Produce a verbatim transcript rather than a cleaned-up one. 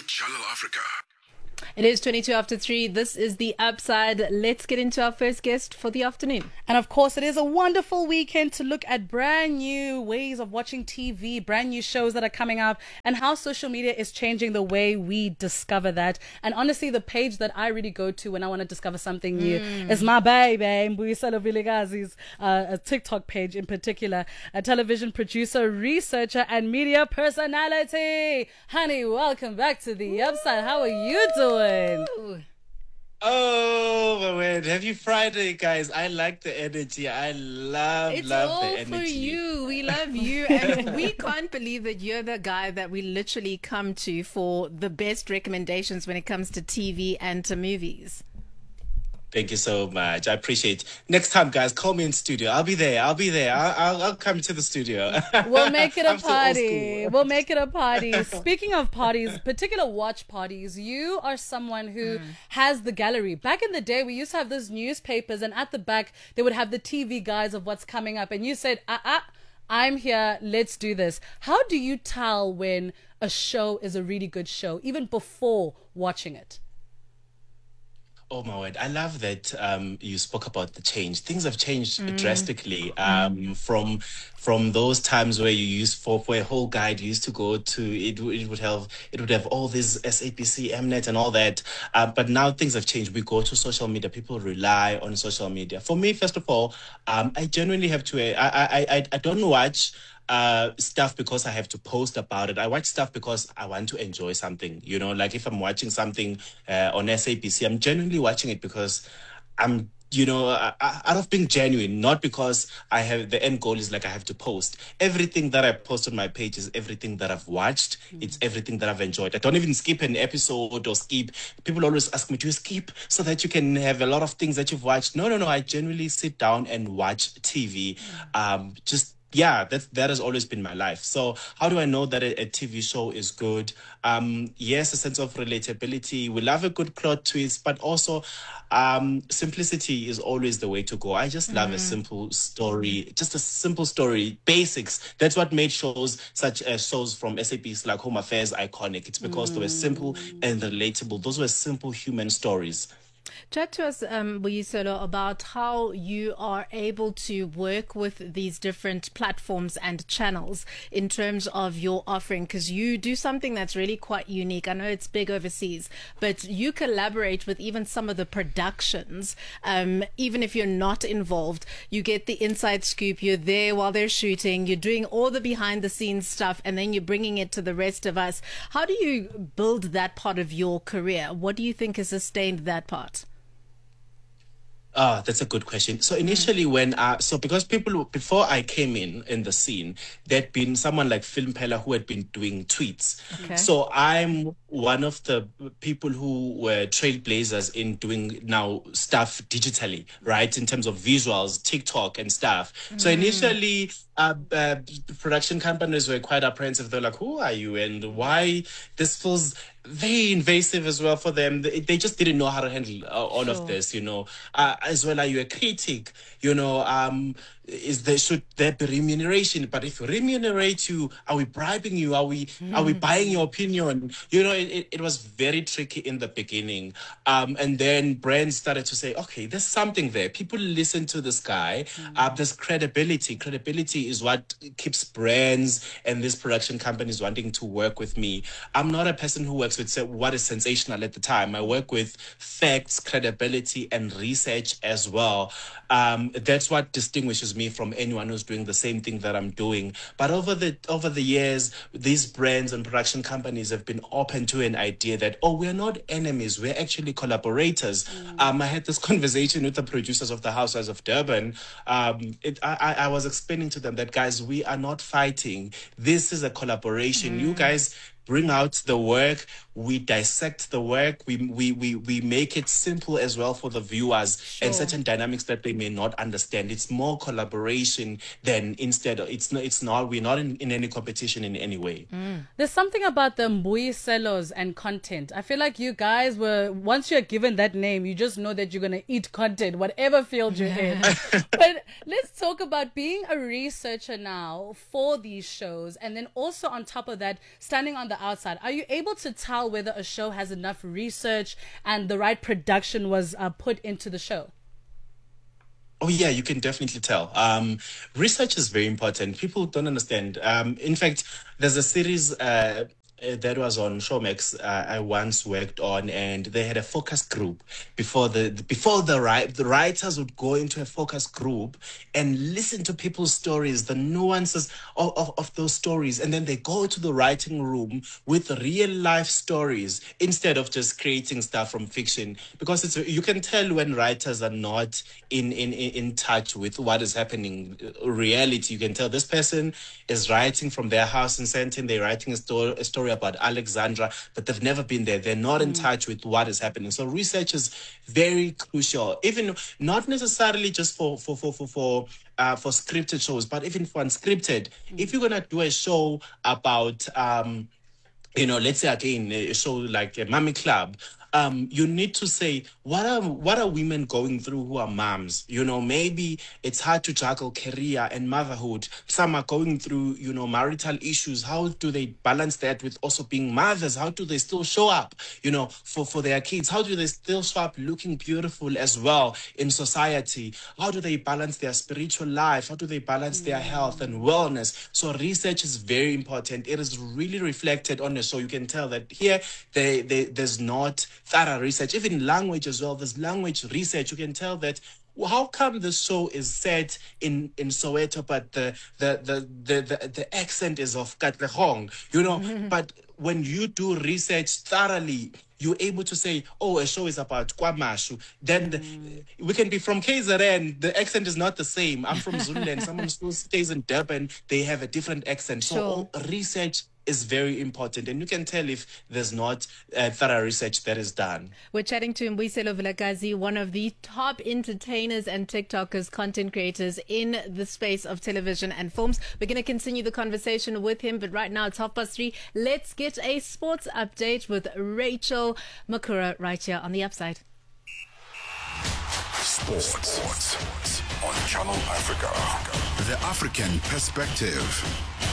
Channel Africa. It is twenty-two after three. This is The Upside. Let's get into our first guest for the afternoon. And of course, it is a wonderful weekend to look at brand new ways of watching T V, brand new shows that are coming up, and how social media is changing the way we discover that. And honestly, the page that I really go to when I want to discover something new mm. is my baby, Mbuyiselo Vilikazi's uh, a TikTok page in particular. A television producer, researcher, and media personality. Honey, welcome back to The Upside. How are you doing? Oh, my word. Happy Friday, guys. I like the energy. I love, it's love the energy. energy. It's all for you. We love you. And we can't believe that you're the guy that we literally come to for the best recommendations when it comes to T V and to movies. Thank you so much. I appreciate it. Next time, guys, call me in studio. I'll be there. I'll be there. I'll, I'll, I'll come to the studio. We'll make it a I'm so old party. school. We'll make it a party. Speaking of parties, particular watch parties, you are someone who mm. has the gallery. Back in the day, we used to have those newspapers, and at the back, they would have the T V guides of what's coming up. And you said, ah, ah, I'm here. Let's do this. How do you tell when a show is a really good show, even before watching it? Oh my word. I love that um, you spoke about the change. Things have changed mm. drastically um, mm. from from those times where you used for, for a whole guide, you used to go to, it, it would have it would have all this S A B C, Mnet and all that. Uh, but now things have changed. We go to social media. People rely on social media. For me, first of all, um, I genuinely have to, I, I, I, I don't watch Uh, stuff because I have to post about it. I watch stuff because I want to enjoy something. You know, like if I'm watching something uh, on S A B C, I'm genuinely watching it because I'm, you know, uh, out of being genuine, not because I have, the end goal is like I have to post. Everything that I post on my page is everything that I've watched. Mm-hmm. It's everything that I've enjoyed. I don't even skip an episode or skip. People always ask me, do you skip so that you can have a lot of things that you've watched? No, no, no. I genuinely sit down and watch T V. Um, just Yeah, that that has always been my life. So how do I know that a, a T V show is good? Um, yes, a sense of relatability. We love a good plot twist, but also um, simplicity is always the way to go. I just love mm. a simple story, just a simple story, basics. That's what made shows such as shows from S A B C like Home Affairs iconic. It's because mm. they were simple and relatable. Those were simple human stories. Chat to us, um, Mbuyiselo, about how you are able to work with these different platforms and channels in terms of your offering, because you do something that's really quite unique. I know it's big overseas, but you collaborate with even some of the productions. Um, even if you're not involved, you get the inside scoop. You're there while they're shooting. You're doing all the behind the scenes stuff, and then you're bringing it to the rest of us. How do you build that part of your career? What do you think has sustained that part? Ah, that's a good question. So initially when, uh, so because people, before I came in, in the scene, there'd been someone like Film Pella who had been doing tweets. Okay. So I'm one of the people who were trailblazers in doing now stuff digitally, right? In terms of visuals, TikTok and stuff. Mm. So initially, uh, uh, production companies were quite apprehensive. They're like, who are you? And why this feels very invasive as well for them. They, they just didn't know how to handle uh, all sure. of this, you know. Uh, as well, are you a critic? You know, um, is there, should there be remuneration? But if we remunerate you, are we bribing you? Are we mm. are we buying your opinion? You know, it, it was very tricky in the beginning. Um, and then brands started to say, okay, there's something there. People listen to this guy. Mm. Uh, there's credibility. Credibility is what keeps brands and these production companies wanting to work with me. I'm not a person who works with what is sensational at the time. I work with facts, credibility, and research as well. Um, that's what distinguishes me from anyone who's doing the same thing that I'm doing. But over the over the years, these brands and production companies have been open to an idea that, oh, we're not enemies, we're actually collaborators. Mm. Um, I had this conversation with the producers of the Housewives of Durban. Um, it, I, I was explaining to them that, guys, we are not fighting. This is a collaboration. Mm. You guys bring out the work, we dissect the work, we we we we make it simple as well for the viewers, sure. and certain dynamics that they may not understand. It's more collaboration than instead of, it's not it's not we're not in, in any competition in any way. Mm. There's something about the Mbuyiselos and content. I feel like you guys were, once you're given that name, you just know that you're gonna eat content, whatever field you're in. But let's talk about being a researcher now for these shows, and then also on top of that, standing on the the outside, are you able to tell whether a show has enough research and the right production was uh, put into the show? Oh yeah, you can definitely tell. Um, research is very important. People don't understand. Um, in fact, there's a series uh, uh, that was on Showmax. Uh, I once worked on, and they had a focus group before the before the right the writers would go into a focus group and listen to people's stories, the nuances of, of, of those stories, and then they go to the writing room with real life stories instead of just creating stuff from fiction. Because it's you can tell when writers are not in in in in touch with what is happening, reality. You can tell this person is writing from their house in Sandton. They're writing a story, a story about Alexandra, but they've never been there. They're not in touch with what is happening. So research is very crucial, even not necessarily just for for for for for, uh, for scripted shows, but even for unscripted. Mm. If you're gonna do a show about um, you know, let's say again a show like a Mommy Club. Um, you need to say, what are what are women going through who are moms? You know, maybe it's hard to juggle career and motherhood. Some are going through, you know, marital issues. How do they balance that with also being mothers? How do they still show up, you know, for, for their kids? How do they still show up looking beautiful as well in society? How do they balance their spiritual life? How do they balance their health and wellness? So research is very important. It is really reflected on the show. You can tell that here they, they, there's not thorough research, even language as well. There's language research. You can tell that. Well, how come this show is set in, in Soweto, but the the, the, the, the the accent is of Katlehong, you know? Mm-hmm. But when you do research thoroughly, you're able to say, oh, a show is about KwaMashu. Then mm. the, we can be from K Z N. The accent is not the same. I'm from Zululand. Someone who stays in Durban, they have a different accent. So sure. all research is very important, and you can tell if there's not uh, thorough research that is done. We're chatting to Mbuyiselo Vilakazi, one of the top entertainers and TikTokers, content creators in the space of television and films. We're going to continue the conversation with him, but right now it's half past three. Let's get a sports update with Rachel Makura right here on The Upside. Sports on Channel Africa. The African perspective.